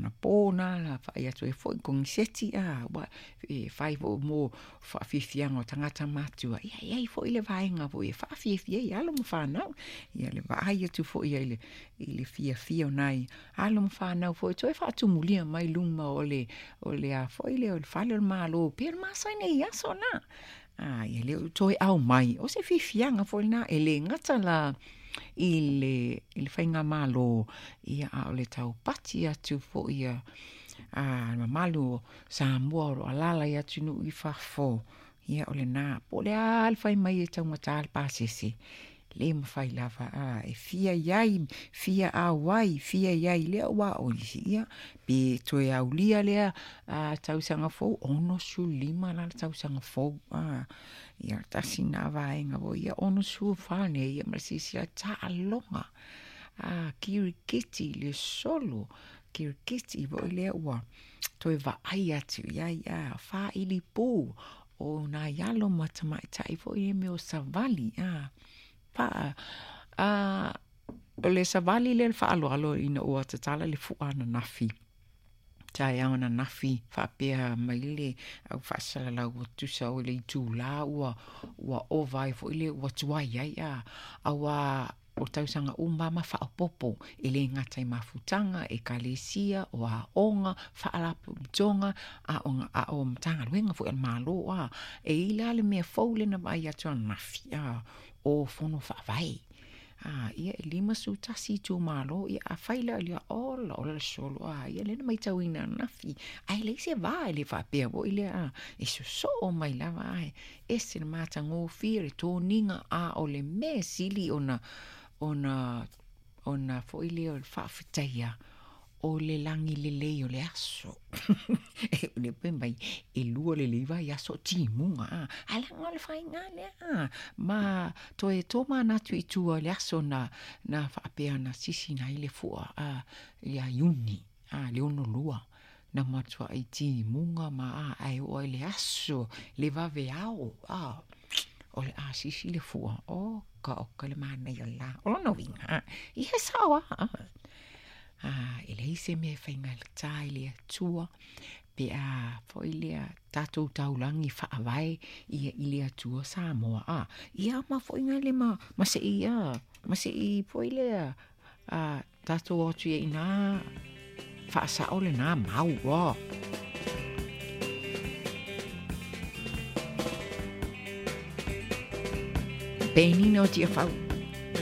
na pōna, la whai atu e fo i kong seti wa whai fo mō whawhiwhianga o tangata mātua. Ia fo i le vaenga fo i whawhiwhia i alo mo whanau. Ia le vai atu fo i le fia o nai. Alo mo whanau fo i toi whaatumulia mai luma o le a fo i le whale o malo. Pēr māsai nei aso na. Ia le toi au mai. O se whiwhianga fo i na e le ngata la i le whainga malo ia a o le tau pati atu fo ia malu Samoa o alala i atu nu i whafo ia o le nā po le al whai mai e tau matal pāsese le mawhai lava e fia iai fia awai fia iai lea wa o lisi ia pe toe au lia lea tau sanga fo ono su lima la tau sanga fo ia tasi na vaenga vo ia ono su fane ia marasisi a ta alonga kirikiti le solo kirikiti vo lea ua toe va ai atu ia fa ili pū o na yalo matamai tai vo ia me o savali o le savali le fa alo ina ua tatala le fuana nafi tai ana nafi fa pea maile au fa sala la o tusa o le tu la ua o vai fo ile ua tuai ia awa o tausanga umama fa popo ele ngata i mafutanga e kalesia o a onga fa ala tonga a o mtanga luenga fo el malo e ila le me foule na vai atu nafi o fono fa vai ia lima su tasi tu malo ia a faila ia ola solo ia le mai tauina nafi ai le se vai le fa pe bo ile e so mai lava e se mata ngo fire to ninga o le me sili ona fo ile o fa fitaia o le langi le o le aso le pembai e lua le leva ia so timunga ala ngol fai ngale ma to ma na tu le aso na fa apea na sisi na ile fua ia yuni le ono lua na matua i timunga ma ai o le aso le va veao o le sisi le fua ka le mana ia la o no vinga i sawa ele se me whainga le tai le atua pe fo ile tatou taulangi whaawai ia ile atua Samoa ia ma fo inga le ma se i fo ile tatou atu ia ina whaasa o le nā mau Penino tia whau